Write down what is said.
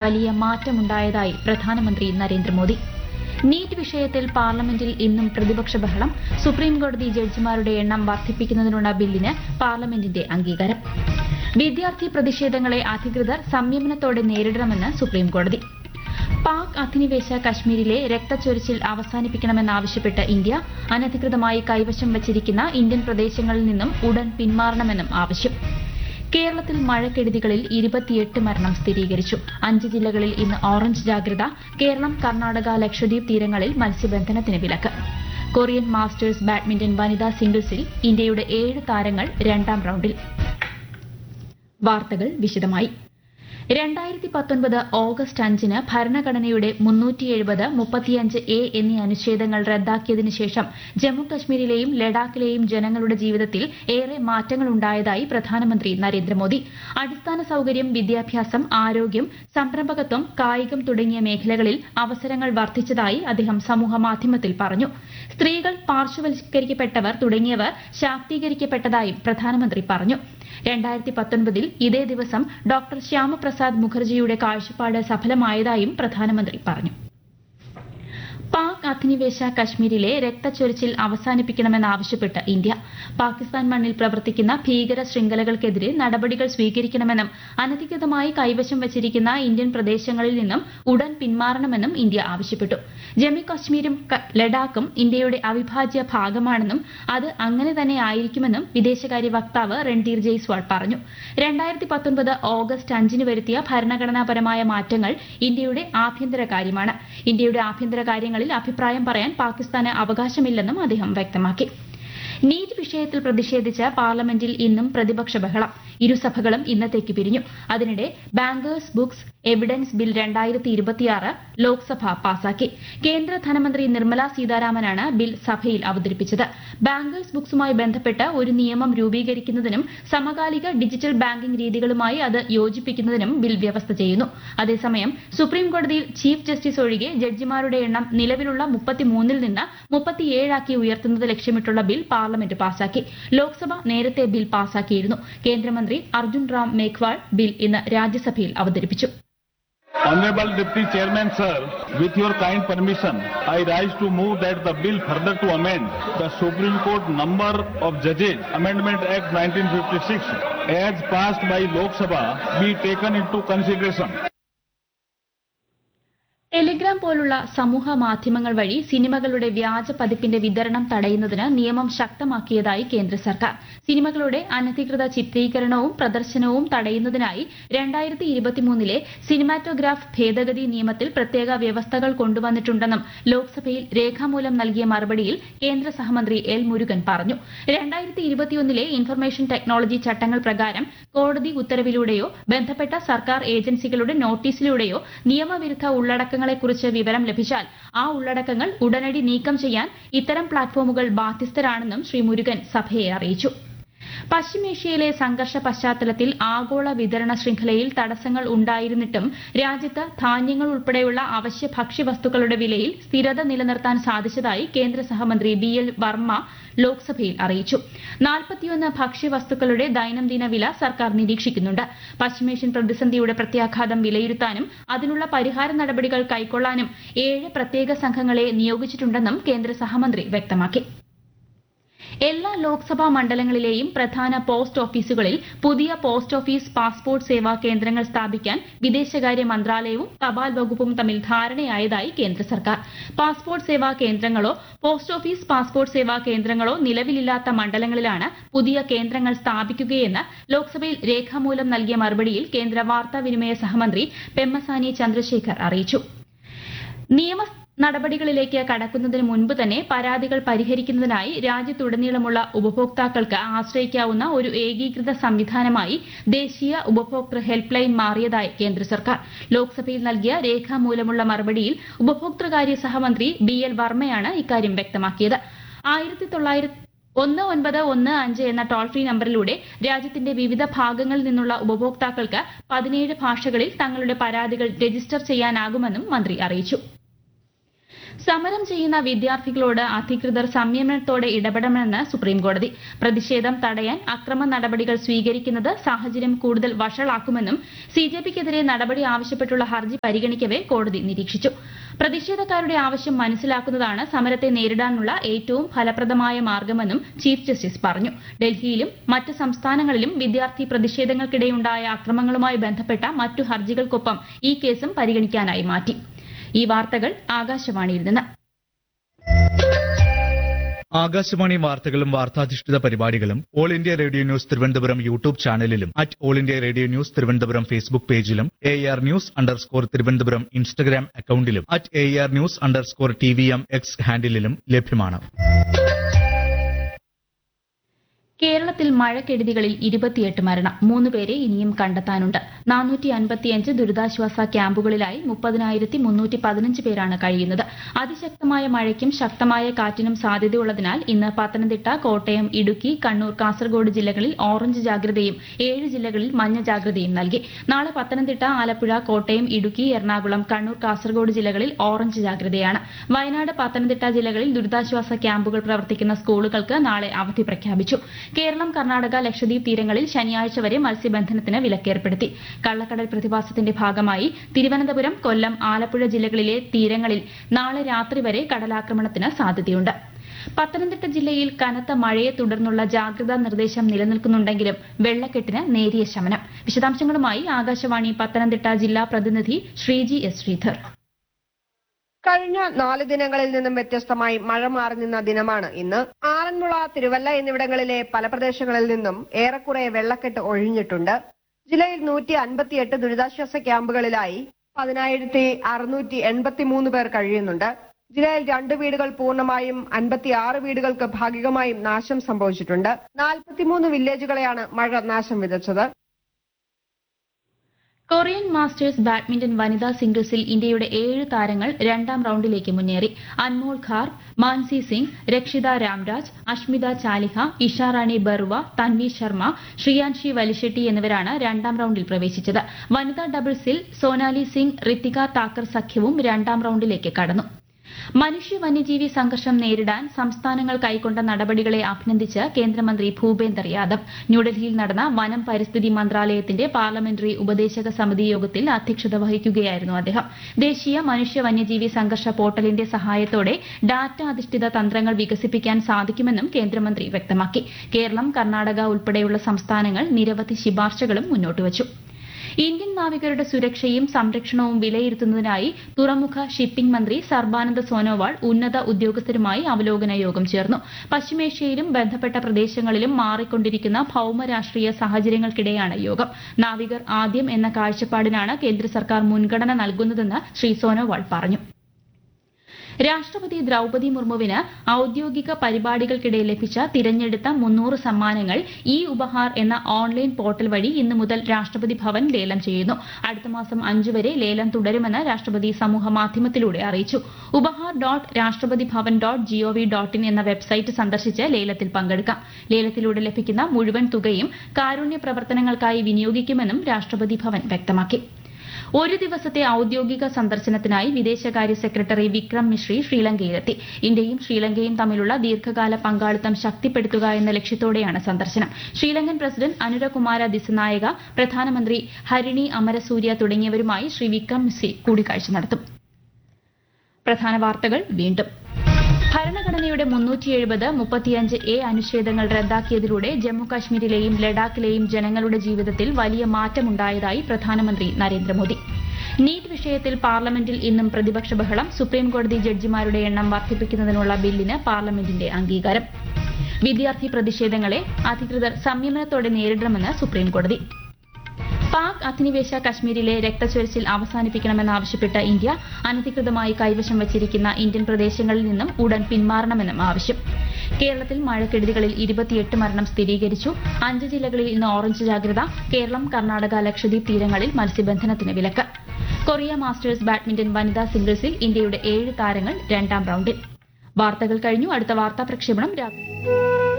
വലിയ മാറ്റമുണ്ടായതായി പ്രധാനമന്ത്രി നരേന്ദ്രമോദി. നീറ്റ് വിഷയത്തിൽ പാർലമെന്റിൽ ഇന്നും പ്രതിപക്ഷ ബഹളം. സുപ്രീംകോടതി ജഡ്ജിമാരുടെ എണ്ണം വർദ്ധിപ്പിക്കുന്നതിനുള്ള ബില്ലിന് പാർലമെന്റിന്റെ അംഗീകാരം. വിദ്യാർത്ഥി പ്രതിഷേധങ്ങളെ അധികൃതർ സംയമനത്തോടെ നേരിടണമെന്ന് സുപ്രീംകോടതി. പാക് അധിനിവേശ കശ്മീരിലെ രക്തച്ചൊരിച്ചിൽ അവസാനിപ്പിക്കണമെന്നാവശ്യപ്പെട്ട് ഇന്ത്യ. അനധികൃതമായി കൈവശം വച്ചിരിക്കുന്ന ഇന്ത്യൻ പ്രദേശങ്ങളിൽ നിന്നും ഉടൻ പിന്മാറണമെന്നും ആവശ്യം. കേരളത്തിൽ മഴക്കെടുതികളിൽ 28 മരണം സ്ഥിരീകരിച്ചു. 5 ജില്ലകളിൽ ഇന്ന് ഓറഞ്ച് ജാഗ്രത. കേരളം, കർണാടക, ലക്ഷദ്വീപ് തീരങ്ങളിൽ മത്സ്യബന്ധനത്തിന് വിലക്ക്. കൊറിയൻ മാസ്റ്റേഴ്സ് ബാഡ്മിന്റൺ വനിതാ സിംഗിൾസിൽ ഇന്ത്യയുടെ 7 താരങ്ങൾ രണ്ടാം റൌണ്ടിൽ. വാർത്തകൾ വിശദമായി. 2019 ഓഗസ്റ്റ് 5-ന് ഭരണഘടനയുടെ 370, 35A എന്നീ അനുച്ഛേദങ്ങൾ റദ്ദാക്കിയതിനു ശേഷം ജമ്മുകശ്മീരിലെയും ലഡാക്കിലെയും ജനങ്ങളുടെ ജീവിതത്തിൽ ഏറെ മാറ്റങ്ങളുണ്ടായതായി പ്രധാനമന്ത്രി നരേന്ദ്രമോദി. അടിസ്ഥാന സൌകര്യം, വിദ്യാഭ്യാസം, ആരോഗ്യം, സംരംഭകത്വം, കായികം തുടങ്ങിയ മേഖലകളിൽ അവസരങ്ങൾ വർദ്ധിച്ചതായി അദ്ദേഹം സമൂഹമാധ്യമത്തിൽ പറഞ്ഞു. സ്ത്രീകൾ, പാർശ്വവൽക്കരിക്കപ്പെട്ടവർ തുടങ്ങിയവർ ശാക്തീകരിക്കപ്പെട്ടതായും പ്രധാനമന്ത്രി പറഞ്ഞു. 2019 ഇതേ ദിവസം ഡോക്ടർ ശ്യാമപ്രസാദ് മുഖർജിയുടെ കാഴ്ചപ്പാട് സഫലമായതായും പ്രധാനമന്ത്രി പറഞ്ഞു. പാക് അധിനിവേശ കശ്മീരിലെ രക്തച്ചൊരിച്ചിൽ അവസാനിപ്പിക്കണമെന്നാവശ്യപ്പെട്ട് ഇന്ത്യ. പാകിസ്ഥാൻ മണ്ണിൽ പ്രവർത്തിക്കുന്ന ഭീകര ശൃംഖലകൾക്കെതിരെ നടപടികൾ സ്വീകരിക്കണമെന്നും അനധികൃതമായി കൈവശം വച്ചിരിക്കുന്ന ഇന്ത്യൻ പ്രദേശങ്ങളിൽ നിന്നും ഉടൻ പിന്മാറണമെന്നും ഇന്ത്യ ആവശ്യപ്പെട്ടു. ജമ്മു കശ്മീരും ലഡാക്കും ഇന്ത്യയുടെ അവിഭാജ്യ ഭാഗമാണെന്നും അത് അങ്ങനെ തന്നെ ആയിരിക്കുമെന്നും വിദേശകാര്യ വക്താവ് രൺധീർ ജയ്സ്വാൾ പറഞ്ഞു. 2019 ഓഗസ്റ്റ് 5-ന് വരുത്തിയ ഭരണഘടനാപരമായ മാറ്റങ്ങൾ ഇന്ത്യയുടെ ആഭ്യന്തര കാര്യമാണ്. ഇന്ത്യയുടെ ആഭ്യന്തര കാര്യങ്ങളിൽ അഭിപ്രായം പറയാൻ പാകിസ്ഥാന് അവകാശമില്ലെന്നും അദ്ദേഹം വ്യക്തമാക്കി. നീറ്റ് വിഷയത്തിൽ പ്രതിഷേധിച്ച് പാർലമെന്റിൽ ഇന്നും പ്രതിപക്ഷ ബഹളം. ഇരുസഭകളും ഇന്നത്തേക്ക് പിരിഞ്ഞു. അതിനിടെ bankers books evidence bill 2026 Lok Sabha പാസാക്കി. കേന്ദ്ര ധനമന്ത്രി നിർമ്മല സീതാരാമനാണ് ബിൽ സഭയിൽ അവതരിപ്പിച്ചത്. ബാങ്കേഴ്സ് ബുക്സുമായി ബന്ധപ്പെട്ട് ഒരു നിയമം രൂപീകരിക്കുന്നതിനും സമകാലിക ഡിജിറ്റൽ ബാങ്കിംഗ് രീതികളുമായി അത് യോജിപ്പിക്കുന്നതിനും ബിൽ വ്യവസ്ഥ ചെയ്യുന്നു. അതേസമയം സുപ്രീംകോടതിയിൽ ചീഫ് ജസ്റ്റിസ് ഒഴികെ ജഡ്ജിമാരുടെ എണ്ണം നിലവിലുള്ള 33-ൽ നിന്ന് 37-ആക്കി ഉയർത്തുന്നത് ലക്ഷ്യമിട്ടുള്ള ബിൽ പാർലമെന്റ് പാസാക്കി. ലോക്സഭ നേരത്തെ ബിൽ പാസാക്കിയിരുന്നു. കേന്ദ്രമന്ത്രി അർജുൻ റാം മേഘ്വാൾ ബിൽ ഇന്ന് രാജ്യസഭയിൽ അവതരിപ്പിച്ചു. Honorable Deputy Chairman, sir, with your kind permission, I rise to move that the bill further to amend the Supreme Court Number of Judges Amendment Act 1956 as passed by Lok Sabha be taken into consideration. Telegram പോലുള്ള സമൂഹ മാധ്യമങ്ങൾ വഴി സിനിമകളുടെ വ്യാജ പതിപ്പിന്റെ വിതരണം തടയുന്നതിന് നിയമം ശക്തമാക്കിയതായി കേന്ദ്ര സർക്കാർ. സിനിമകളുടെ അനധികൃത ചിത്രീകരണവും പ്രദർശനവും തടയുന്നതിനായി 2023-ലെ സിനിമാറ്റോഗ്രാഫ് ഭേദഗതി നിയമത്തിൽ പ്രത്യേക വ്യവസ്ഥകൾ കൊണ്ടുവന്നിട്ടുണ്ടെന്നും ലോക്സഭയിൽ രേഖാമൂലം നൽകിയ മറുപടിയിൽ കേന്ദ്ര സഹമന്ത്രി എൽ മുരുകൻ പറഞ്ഞു. 2021-ലെ ഇൻഫർമേഷൻ ടെക്നോളജി ചട്ടങ്ങൾ പ്രകാരം കോടതി ഉത്തരവിലൂടെയോ ബന്ധപ്പെട്ട സർക്കാർ ഏജൻസികളുടെ നോട്ടീസിലൂടെയോ നിയമവിരുദ്ധ ഉള്ളടക്കങ്ങളെക്കുറിച്ച് വിവരം ലഭിച്ചാൽ ആ ഉള്ളടക്കങ്ങൾ ഉടനടി നീക്കം ചെയ്യാൻ ഇത്തരം പ്ലാറ്റ്ഫോമുകൾ ബാധ്യസ്ഥരാണെന്നും ശ്രീ മുരുകൻ സഭയെ അറിയിച്ചു. പശ്ചിമേഷ്യയിലെ സംഘർഷ പശ്ചാത്തലത്തിൽ ആഗോള വിതരണ ശൃംഖലയിൽ തടസ്സങ്ങൾ ഉണ്ടായിരുന്നിട്ടും രാജ്യത്ത് ധാന്യങ്ങൾ ഉൾപ്പെടെയുള്ള അവശ്യ ഭക്ഷ്യവസ്തുക്കളുടെ വിലയിൽ സ്ഥിരത നിലനിർത്താൻ സാധിച്ചതായി കേന്ദ്ര സഹമന്ത്രി BL വർമ്മ ലോക്സഭയിൽ അറിയിച്ചു. 41 ഭക്ഷ്യവസ്തുക്കളുടെ ദൈനംദിന വില സർക്കാർ നിരീക്ഷിക്കുന്നുണ്ട്. പശ്ചിമേഷ്യൻ പ്രതിസന്ധിയുടെ പ്രത്യാഘാതം വിലയിരുത്താനും അതിനുള്ള പരിഹാര നടപടികൾ കൈക്കൊള്ളാനും 7 പ്രത്യേക സംഘങ്ങളെ നിയോഗിച്ചിട്ടുണ്ടെന്നും കേന്ദ്ര സഹമന്ത്രി വ്യക്തമാക്കി. എല്ലാ ലോക്സഭാ മണ്ഡലങ്ങളിലെയും പ്രധാന പോസ്റ്റ് ഓഫീസുകളിൽ പുതിയ പോസ്റ്റ് ഓഫീസ് പാസ്പോർട്ട് സേവാ കേന്ദ്രങ്ങൾ സ്ഥാപിക്കാൻ വിദേശകാര്യ മന്ത്രാലയവും തപാൽ വകുപ്പും തമ്മിൽ ധാരണയായതായി കേന്ദ്ര സർക്കാർ. പാസ്പോർട്ട് സേവാ കേന്ദ്രങ്ങളോ പോസ്റ്റ് ഓഫീസ് പാസ്പോർട്ട് സേവാ കേന്ദ്രങ്ങളോ നിലവിലില്ലാത്ത മണ്ഡലങ്ങളിലാണ് പുതിയ കേന്ദ്രങ്ങൾ സ്ഥാപിക്കുകയെന്ന് ലോക്സഭയിൽ രേഖാമൂലം നൽകിയ മറുപടിയിൽ കേന്ദ്ര വാർത്താവിനിമയ സഹമന്ത്രി പെമ്മസാനി ചന്ദ്രശേഖർ അറിയിച്ചു. നിയമ നടപടികളിലേക്ക് കടക്കുന്നതിന് മുൻപ് തന്നെ പരാതികൾ പരിഹരിക്കുന്നതിനായി രാജ്യത്തുടനീളമുള്ള ഉപഭോക്താക്കൾക്ക് ആശ്രയിക്കാവുന്ന ഒരു ഏകീകൃത സംവിധാനമായി ദേശീയ ഉപഭോക്തൃ ഹെൽപ്പ് ലൈൻ മാറിയതായി കേന്ദ്ര സർക്കാർ. ലോക്സഭയിൽ നൽകിയ രേഖാമൂലമുള്ള മറുപടിയിൽ ഉപഭോക്തൃകാര്യ സഹമന്ത്രി BL വർമ്മയാണ് ഇക്കാര്യം വ്യക്തമാക്കിയത്. 1915 എന്ന ടോൾ ഫ്രീ നമ്പറിലൂടെ രാജ്യത്തിന്റെ വിവിധ ഭാഗങ്ങളിൽ നിന്നുള്ള ഉപഭോക്താക്കൾക്ക് 17 ഭാഷകളിൽ തങ്ങളുടെ പരാതികൾ രജിസ്റ്റർ ചെയ്യാനാകുമെന്നും മന്ത്രി അറിയിച്ചു. സമരം ചെയ്യുന്ന വിദ്യാർത്ഥികളോട് അധികൃതർ സംയമനത്തോടെ ഇടപെടണമെന്ന് സുപ്രീംകോടതി. പ്രതിഷേധം തടയാൻ അക്രമ നടപടികൾ സ്വീകരിക്കുന്നത് സാഹചര്യം കൂടുതൽ വഷളാക്കുമെന്നും സിജെപിക്കെതിരെ നടപടി ആവശ്യപ്പെട്ടുള്ള ഹർജി പരിഗണിക്കവെ കോടതി നിരീക്ഷിച്ചു. പ്രതിഷേധക്കാരുടെ ആവശ്യം മനസ്സിലാക്കുന്നതാണ് സമരത്തെ നേരിടാനുള്ള ഏറ്റവും ഫലപ്രദമായ മാർഗമെന്നും ചീഫ് ജസ്റ്റിസ് പറഞ്ഞു. ഡൽഹിയിലും മറ്റ് സംസ്ഥാനങ്ങളിലും വിദ്യാർത്ഥി പ്രതിഷേധങ്ങൾക്കിടെയുണ്ടായ അക്രമങ്ങളുമായി ബന്ധപ്പെട്ട മറ്റു ഹർജികൾക്കൊപ്പം ഈ കേസും പരിഗണിക്കാനായി മാറ്റി. ഈ വാർത്തകൾ ആകാശവാണിയിൽ നിന്ന്. ആകാശവാണി വാർത്തകളും വാർത്താധിഷ്ഠിത പരിപാടികളും all India radio news Thiruvananthapuram YouTube ചാനലിലും all India radio news Thiruvananthapuram Facebook പേജിലും AR News_ തിരുവനന്തപുരം ഇൻസ്റ്റഗ്രാം അക്കൌണ്ടിലും AR News_TVM X ഹാൻഡിലും ലഭ്യമാണ്. കേരളത്തിൽ മഴക്കെടുതികളിൽ 28 മരണം, 3 പേരെ ഇനിയും കണ്ടെത്താനുണ്ട്. 455 ദുരിതാശ്വാസ ക്യാമ്പുകളിലായി 30,315 പേരാണ് കഴിയുന്നത്. അതിശക്തമായ മഴയ്ക്കും ശക്തമായ കാറ്റിനും സാധ്യതയുള്ളതിനാൽ ഇന്ന് പത്തനംതിട്ട, കോട്ടയം, ഇടുക്കി, കണ്ണൂർ, കാസർഗോഡ് ജില്ലകളിൽ ഓറഞ്ച് ജാഗ്രതയും 7 ജില്ലകളിൽ മഞ്ഞ ജാഗ്രതയും നൽകി. നാളെ പത്തനംതിട്ട, ആലപ്പുഴ, കോട്ടയം, ഇടുക്കി, എറണാകുളം, കണ്ണൂർ, കാസർഗോഡ് ജില്ലകളിൽ ഓറഞ്ച് ജാഗ്രതയാണ്. വയനാട്, പത്തനംതിട്ട ജില്ലകളിൽ ദുരിതാശ്വാസ ക്യാമ്പുകൾ പ്രവർത്തിക്കുന്ന സ്കൂളുകൾക്ക് നാളെ അവധി പ്രഖ്യാപിച്ചു. കേരളം, കർണാടക, ലക്ഷദ്വീപ് തീരങ്ങളിൽ ശനിയാഴ്ച വരെ മത്സ്യബന്ധനത്തിന് വിലക്കേർപ്പെടുത്തി. കള്ളക്കടൽ പ്രതിഭാസത്തിന്റെ ഭാഗമായി തിരുവനന്തപുരം, കൊല്ലം, ആലപ്പുഴ ജില്ലകളിലെ തീരങ്ങളിൽ നാളെ രാത്രി വരെ കടലാക്രമണത്തിന് സാധ്യതയുണ്ട്. പത്തനംതിട്ട ജില്ലയിൽ കനത്ത മഴയെ തുടർന്നുള്ള ജാഗ്രതാ നിർദ്ദേശം നിലനിൽക്കുന്നുണ്ടെങ്കിലും വെള്ളക്കെട്ടിന് നേരിയ ശമനം. വിശദാംശങ്ങളുമായി ആകാശവാണി പത്തനംതിട്ട ജില്ലാ പ്രതിനിധി ശ്രീജി എസ് ശ്രീധർ. കഴിഞ്ഞ 4 ദിനങ്ങളിൽ നിന്നും വ്യത്യസ്തമായി മഴ മാറി നിന്ന ദിനമാണ് ഇന്ന്. ആറന്മുള, തിരുവല്ല എന്നിവിടങ്ങളിലെ പല പ്രദേശങ്ങളിൽ നിന്നും ഏറെക്കുറെ വെള്ളക്കെട്ട് ഒഴിഞ്ഞിട്ടുണ്ട്. ജില്ലയിൽ 158 ദുരിതാശ്വാസ ക്യാമ്പുകളിലായി 10,683 പേർ കഴിയുന്നുണ്ട്. ജില്ലയിൽ 2 വീടുകൾ പൂർണ്ണമായും 56 വീടുകൾക്ക് ഭാഗികമായും നാശം സംഭവിച്ചിട്ടുണ്ട്. 43 വില്ലേജുകളെയാണ് മഴ നാശം വിതച്ചത്. കൊറിയൻ മാസ്റ്റേഴ്സ് ബാഡ്മിന്റൺ വനിതാ സിംഗിൾസിൽ ഇന്ത്യയുടെ 7 താരങ്ങൾ 2ാം റൌണ്ടിലേക്ക് മുന്നേറി. അൻമോൾ ഖാർ, മാൻസി സിംഗ്, രക്ഷിത രാംരാജ്, അഷ്മിത ചാലിഹ, ഇഷാറാണി ബറുവ, തൻവി ശർമ്മ, ശ്രിയാൻഷി വലിശെട്ടി എന്നിവരാണ് 2ാം റൌണ്ടിൽ പ്രവേശിച്ചത്. വനിതാ ഡബിൾസിൽ സോനാലി സിംഗ്, ഋത്തിക താക്കർ സഖ്യവും 2ാം റൌണ്ടിലേക്ക് കടന്നു. മനുഷ്യ വന്യജീവി സംഘർഷം നേരിടാൻ സംസ്ഥാനങ്ങൾ കൈക്കൊണ്ട നടപടികളെ അഭിനന്ദിച്ച് കേന്ദ്രമന്ത്രി ഭൂപേന്ദർ യാദവ്. ന്യൂഡൽഹിയിൽ നടന്ന വനം പരിസ്ഥിതി മന്ത്രാലയത്തിന്റെ പാർലമെന്ററി ഉപദേശക സമിതി യോഗത്തിൽ അധ്യക്ഷത വഹിക്കുകയായിരുന്നു അദ്ദേഹം. ദേശീയ മനുഷ്യ വന്യജീവി സംഘർഷ പോർട്ടലിന്റെ സഹായത്തോടെ ഡാറ്റ അധിഷ്ഠിത തന്ത്രങ്ങൾ വികസിപ്പിക്കാൻ സാധിക്കുമെന്നും കേന്ദ്രമന്ത്രി വ്യക്തമാക്കി. കേരളം, കർണാടക ഉൾപ്പെടെയുള്ള സംസ്ഥാനങ്ങൾ നിരവധി ശുപാർശകളും മുന്നോട്ടുവച്ചു. ഇന്ത്യൻ നാവികരുടെ സുരക്ഷയും സംരക്ഷണവും വിലയിരുത്തുന്നതിനായി തുറമുഖ ഷിപ്പിംഗ് മന്ത്രി സർബാനന്ദ സോനോവാൾ ഉന്നത ഉദ്യോഗസ്ഥരുമായി അവലോകന യോഗം ചേർന്നു. പശ്ചിമേഷ്യയിലും ബന്ധപ്പെട്ട പ്രദേശങ്ങളിലും മാറിക്കൊണ്ടിരിക്കുന്ന ഭൌമ രാഷ്ട്രീയ സാഹചര്യങ്ങൾക്കിടെയാണ് യോഗം. നാവികർ ആദ്യം എന്ന കാഴ്ചപ്പാടിനാണ് കേന്ദ്ര സർക്കാർ മുൻഗണന നൽകുന്നതെന്ന് ശ്രീ സോനോവാൾ പറഞ്ഞു. രാഷ്ട്രപതി ദ്രൌപദി മുർമുവിന് ഔദ്യോഗിക പരിപാടികൾക്കിടെ ലഭിച്ച തിരഞ്ഞെടുത്ത 300 സമ്മാനങ്ങൾ ഇ ഉപഹാർ എന്ന ഓൺലൈൻ പോർട്ടൽ വഴി ഇന്നു മുതൽ രാഷ്ട്രപതി ഭവൻ ലേലം ചെയ്യുന്നു. അടുത്ത മാസം 5 വരെ ലേലം തുടരുമെന്ന് രാഷ്ട്രപതി സമൂഹമാധ്യമത്തിലൂടെ അറിയിച്ചു. ubahar.rashtrapatiBhavan.gov.in എന്ന വെബ്സൈറ്റ് സന്ദർശിച്ച് ലേലത്തിൽ പങ്കെടുക്കാം. ലേലത്തിലൂടെ ലഭിക്കുന്ന മുഴുവൻ തുകയും കാരുണ്യ പ്രവർത്തനങ്ങൾക്കായി വിനിയോഗിക്കുമെന്നും രാഷ്ട്രപതി ഭവൻ വ്യക്തമാക്കി. ഒരു ദിവസത്തെ ഔദ്യോഗിക സന്ദർശനത്തിനായി വിദേശകാര്യ സെക്രട്ടറി വിക്രം മിശ്രി ശ്രീലങ്കയിലെത്തി. ഇന്ത്യയും ശ്രീലങ്കയും തമ്മിലുള്ള ദീർഘകാല പങ്കാളിത്തം ശക്തിപ്പെടുത്തുക എന്ന ലക്ഷ്യത്തോടെയാണ് സന്ദർശനം. ശ്രീലങ്കൻ പ്രസിഡന്റ് അനുരകുമാര ദിസനായക, പ്രധാനമന്ത്രി ഹരിണി അമരസൂര്യ തുടങ്ങിയവരുമായി ശ്രീ വിക്രം മിശ്രി കൂടിക്കാഴ്ച നടത്തും. പ്രധാന വാർത്തകൾ വീണ്ടും. ഭരണഘടനയുടെ 370-35A അനുച്ഛേദങ്ങൾ റദ്ദാക്കിയതിലൂടെ ജമ്മുകാശ്മീരിലെയും ലഡാക്കിലെയും ജനങ്ങളുടെ ജീവിതത്തിൽ വലിയ മാറ്റമുണ്ടായതായി പ്രധാനമന്ത്രി നരേന്ദ്രമോദി. നീറ്റ് വിഷയത്തിൽ പാർലമെന്റിൽ ഇന്നും പ്രതിപക്ഷ ബഹളം. സുപ്രീംകോടതി ജഡ്ജിമാരുടെ എണ്ണം വർദ്ധിപ്പിക്കുന്നതിനുള്ള ബില്ലിന് പാർലമെന്റിന്റെ അംഗീകാരം. വിദ്യാർത്ഥി പ്രതിഷേധങ്ങളെ അധികൃതർ സംയമനത്തോടെ നേരിടണമെന്ന് സുപ്രീംകോടതി. പാക് അധിനിവേശ കശ്മീരിലെ രക്തച്ചൊരിച്ചിൽ അവസാനിപ്പിക്കണമെന്നാവശ്യപ്പെട്ട് ഇന്ത്യ അനധികൃതമായി കൈവശം വച്ചിരിക്കുന്ന ഇന്ത്യൻ പ്രദേശങ്ങളിൽ നിന്നും ഉടൻ പിന്മാറണമെന്നും ആവശ്യം. കേരളത്തിൽ മഴക്കെടുതികളിൽ 28 മരണം സ്ഥിരീകരിച്ചു. 5 ജില്ലകളിൽ ഇന്ന് ഓറഞ്ച് ജാഗ്രത. കേരളം, കർണാടക, ലക്ഷദ്വീപ് തീരങ്ങളിൽ മത്സ്യബന്ധനത്തിന് വിലക്ക്. കൊറിയ മാസ്റ്റേഴ്സ് ബാഡ്മിന്റൺ വനിതാ സിംഗിൾസിൽ ഇന്ത്യയുടെ 7 താരങ്ങൾ 2ാം റൌണ്ടിൽ. വാർത്തകൾ കഴിഞ്ഞു. അടുത്ത വാർത്താ പ്രക്ഷേപണം രാത്രി